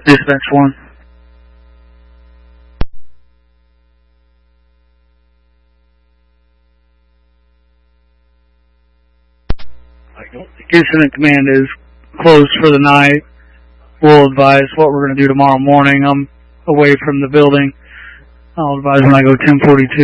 Dispatch 1. Incident command is closed for the night. We'll advise what we're going to do tomorrow morning. I'm away from the building. I'll advise when I go 1042.